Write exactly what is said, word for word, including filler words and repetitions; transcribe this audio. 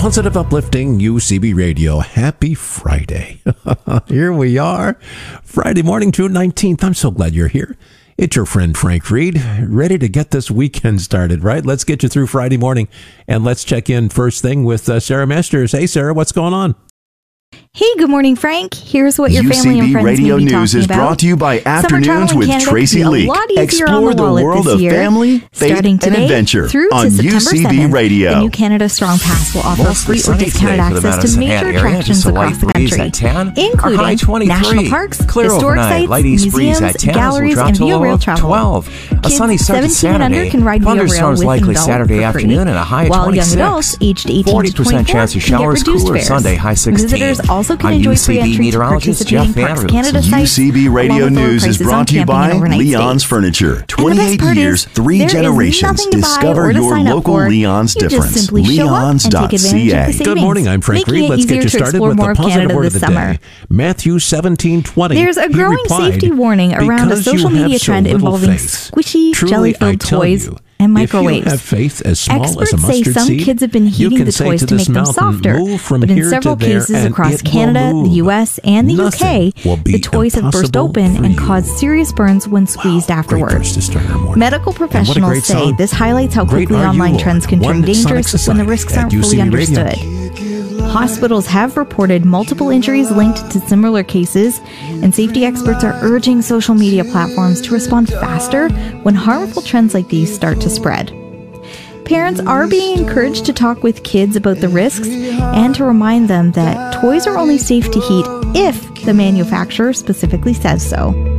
Positive, uplifting U C B Radio. Happy Friday. Here we are. Friday morning, June nineteenth. I'm so glad you're here. It's your friend Frank Reed, ready to get this weekend started, right? Let's get you through Friday morning, and let's check in first thing with uh, Sarah Masters. Hey, Sarah, what's going on? Hey, good morning, Frank. Here's what your U C B family and friends Radio may be News talking is about. brought to you by Afternoons with Tracy Leak. Explore the world of family, faith, Starting today, and adventure through on to September U C B seventh, Radio. The new Canada Strong Pass will offer Mostly free or sunny discounted today for the access to Medicine major Hat area, attractions just a across light the breeze country, at ten. Our high including twenty-three. national parks, Clear historic overnight, sites, light east breeze museums, at ten. galleries, We'll and drop to via low rail of travel. twelve. A Kids sunny start to seventeen and under Saturday. can ride via rail Thunderstorms with likely and Saturday for free, afternoon and a high while twenty-six. young adults aged eighteen forty to percent twenty-four chance of can get showers, reduced cooler fares. Sunday, high sixteen. Visitors also can I'm enjoy U C free B entry to meteorologist participating Jeff Parks Andrews. Canada U sites, C B Radio along with lower News is prices on brought to you camping and by overnight Leon's stays. Furniture. And the best twenty-eight part years, is, three there is generations. nothing to buy Discover or to your sign up local for. Leon's You just difference. simply show up and Leon's take dot advantage of the C A. savings, Good morning, I'm Frank making Reed. it Let's easier get you to started explore with the more of positive Canada word of this the summer. day. Matthew seventeen twenty. There's a He growing replied, safety warning around a "Because you social have media so trend little involving faith. squishy, Truly, jelly-filled I tell toys you, and if you microwaves. have faith as small Experts as a say mustard some seed, kids have been you heating can the say toys to to this make them mountain, softer, "Move from but in here several to there, cases and across it will Canada, the move. U S, and the U K, Nothing will be the toys have burst impossible open for and you." caused serious burns when squeezed Wow, great afterward. verse to start our morning. Medical And what a professionals great say song. this highlights how Great quickly are you, online Lord. trends can turn One Sonic dangerous when the Society risks at aren't fully U C B Radio. understood. Hospitals have reported multiple injuries linked to similar cases, and safety experts are urging social media platforms to respond faster when harmful trends like these start to spread. Parents are being encouraged to talk with kids about the risks and to remind them that toys are only safe to heat if the manufacturer specifically says so.